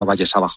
valles abajo.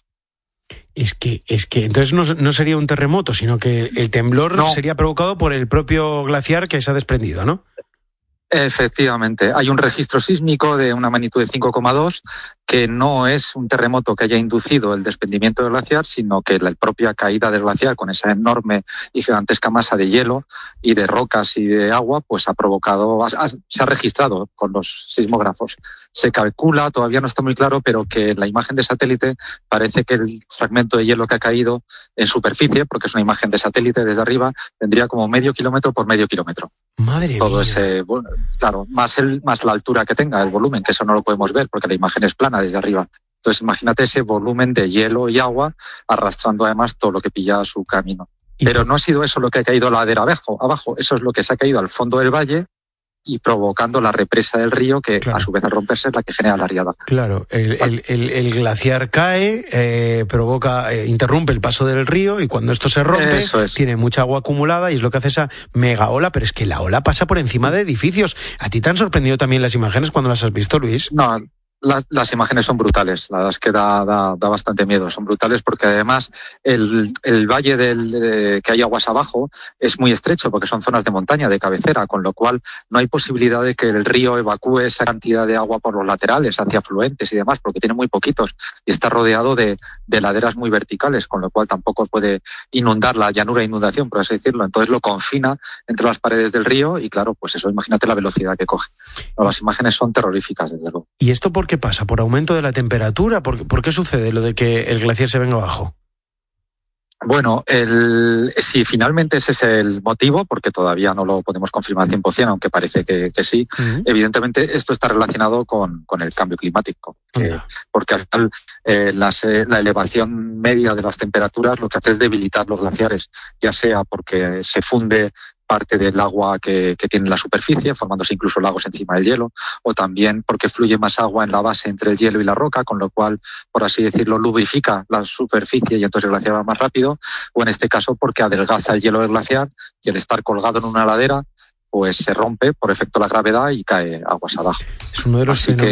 Es que entonces no sería un terremoto, sino que el temblor sería provocado por el propio glaciar que se ha desprendido, ¿no? Efectivamente, hay un registro sísmico de una magnitud de 5,2 que no es un terremoto que haya inducido el desprendimiento del glaciar, sino que la propia caída del glaciar con esa enorme y gigantesca masa de hielo y de rocas y de agua, pues ha provocado, se ha registrado con los sismógrafos. Se calcula, todavía no está muy claro, pero que en la imagen de satélite parece que el fragmento de hielo que ha caído en superficie, porque es una imagen de satélite desde arriba, tendría como medio kilómetro por medio kilómetro. Madre todo mía. Ese, claro, más la altura que tenga, el volumen, que eso no lo podemos ver porque la imagen es plana desde arriba. Entonces imagínate ese volumen de hielo y agua arrastrando además todo lo que pilla a su camino. Pero no ha sido eso lo que ha caído la ladera abajo, eso es lo que se ha caído al fondo del valle y provocando la represa del río que a su vez al romperse es la que genera la riada. Claro, el glaciar cae, interrumpe el paso del río y cuando esto se rompe tiene mucha agua acumulada y es lo que hace esa mega ola, pero es que la ola pasa por encima de edificios. ¿A ti te han sorprendido también las imágenes cuando las has visto, Luis? No, las imágenes son brutales, la verdad es que da bastante miedo, son brutales porque además el valle que hay aguas abajo es muy estrecho porque son zonas de montaña, de cabecera, con lo cual no hay posibilidad de que el río evacúe esa cantidad de agua por los laterales hacia afluentes y demás, porque tiene muy poquitos y está rodeado de laderas muy verticales, con lo cual tampoco puede inundar la llanura de inundación, por así decirlo, entonces lo confina entre las paredes del río y claro, pues eso, imagínate la velocidad que coge. No, las imágenes son terroríficas, desde luego. ¿Y esto por qué pasa? ¿Por aumento de la temperatura? ¿Por qué sucede lo de que el glaciar se venga abajo? Bueno, si finalmente ese es el motivo, porque todavía no lo podemos confirmar al 100%, aunque parece que sí, evidentemente esto está relacionado con el cambio climático, porque al final la elevación media de las temperaturas lo que hace es debilitar los glaciares, ya sea porque se funde parte del agua que tiene la superficie, formándose incluso lagos encima del hielo, o también porque fluye más agua en la base entre el hielo y la roca, con lo cual, por así decirlo, lubrifica la superficie y entonces el glaciar va más rápido, o en este caso porque adelgaza el hielo del glaciar y al estar colgado en una ladera, pues se rompe por efecto de la gravedad y cae aguas abajo. Es uno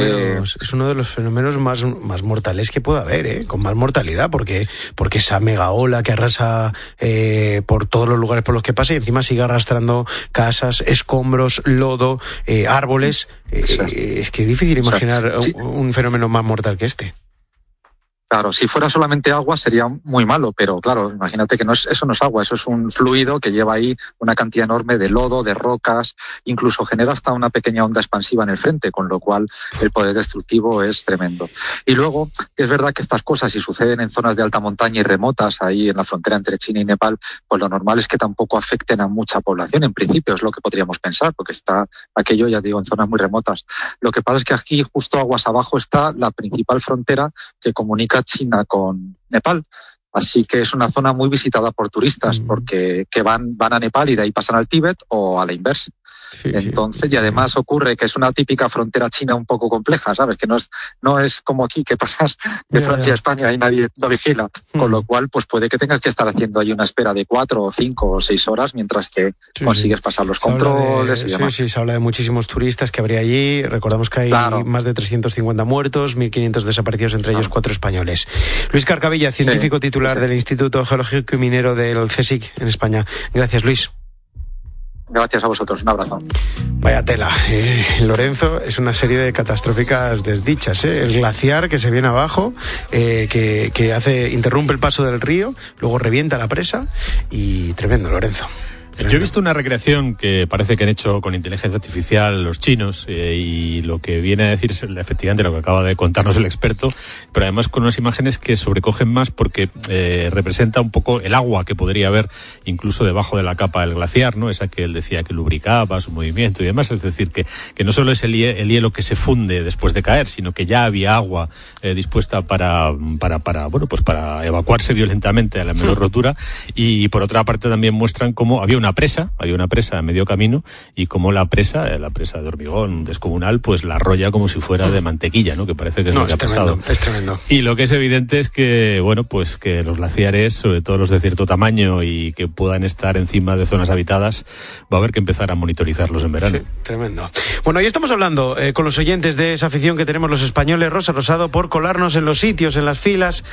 de los fenómenos más mortales que puede haber, con más mortalidad, porque esa mega ola que arrasa por todos los lugares por los que pasa y encima sigue arrastrando casas, escombros, lodo, árboles. Es que es difícil imaginar un fenómeno más mortal que este. Claro, si fuera solamente agua sería muy malo, pero claro, imagínate que eso no es agua, eso es un fluido que lleva ahí una cantidad enorme de lodo, de rocas, incluso genera hasta una pequeña onda expansiva en el frente, con lo cual el poder destructivo es tremendo. Y luego, es verdad que estas cosas, si suceden en zonas de alta montaña y remotas, ahí en la frontera entre China y Nepal, pues lo normal es que tampoco afecten a mucha población, en principio, es lo que podríamos pensar, porque está aquello, ya digo, en zonas muy remotas. Lo que pasa es que aquí, justo aguas abajo, está la principal frontera que comunica China con Nepal, así que es una zona muy visitada por turistas porque van a Nepal y de ahí pasan al Tíbet o a la inversa. Entonces, y además ocurre que es una típica frontera china un poco compleja, ¿sabes? Que no es como aquí que pasas de Francia a España y nadie lo vigila, con lo cual pues puede que tengas que estar haciendo ahí una espera de 4 o 5 o 6 horas mientras que consigues pasar los controles y demás. Sí, se habla de muchísimos turistas que habría allí, recordamos que hay más de 350 muertos, 1.500 desaparecidos, entre ellos 4 españoles. Luis Carcavilla, científico titular del Instituto Geológico y Minero del CSIC en España. Gracias, Luis. Gracias a vosotros, un abrazo. Vaya tela, Lorenzo, es una serie de catastróficas desdichas, El glaciar que se viene abajo, que interrumpe el paso del río, luego revienta la presa y tremendo, Lorenzo. Yo he visto una recreación que parece que han hecho con inteligencia artificial los chinos y lo que viene a decir es efectivamente lo que acaba de contarnos el experto, pero además con unas imágenes que sobrecogen más porque representa un poco el agua que podría haber incluso debajo de la capa del glaciar, ¿no? Esa que él decía que lubricaba su movimiento y demás, es decir, que no solo es el hielo que se funde después de caer, sino que ya había agua dispuesta para evacuarse violentamente a la menor rotura y por otra parte también muestran cómo había una presa a medio camino, y como la presa de hormigón descomunal, pues la arrolla como si fuera de mantequilla, ¿no? Que parece que es lo que ha pasado. Es tremendo. Y lo que es evidente es que, bueno, pues que los glaciares, sobre todo los de cierto tamaño y que puedan estar encima de zonas habitadas, va a haber que empezar a monitorizarlos en verano. Sí, tremendo. Bueno, ahí estamos hablando con los oyentes de esa afición que tenemos los españoles, Rosa Rosado, por colarnos en los sitios, en las filas,